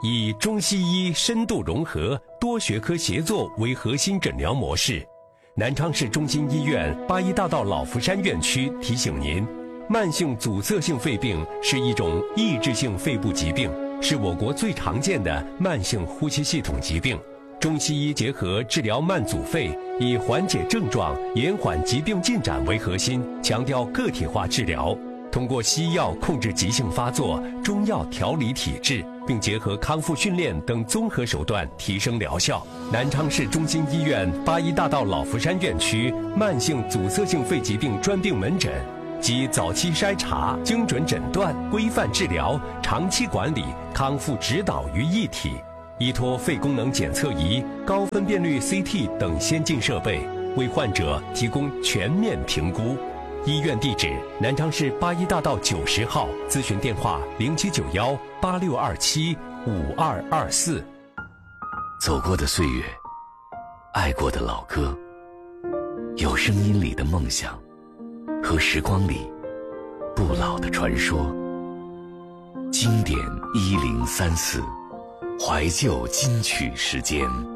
以中西医深度融合、多学科协作为核心诊疗模式。南昌市中心医院八一大道老福山院区提醒您，慢性阻塞性肺病是一种抑制性肺部疾病，是我国最常见的慢性呼吸系统疾病。中西医结合治疗慢阻肺，以缓解症状、延缓疾病进展为核心，强调个体化治疗。通过西药控制急性发作，中药调理体质，并结合康复训练等综合手段提升疗效。南昌市中心医院八一大道老福山院区慢性阻塞性肺疾病专病门诊，集早期筛查、精准诊断、规范治疗、长期管理、康复指导于一体，依托肺功能检测仪、高分辨率 CT 等先进设备，为患者提供全面评估。医院地址：南昌市八一大道90号，咨询电话079186275224。 走过的岁月，爱过的老歌，有声音里的梦想，和时光里不老的传说。经典1034，怀旧金曲时间。